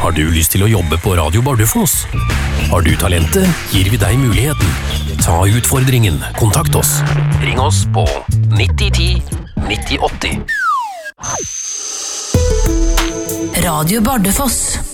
Har du lyst til å jobbe på Radio Bardufoss? Har du talentet, gir vi deg muligheten. Ta utfordringen, kontakt oss. Ring oss på 9010 9080. Radio Bardufoss.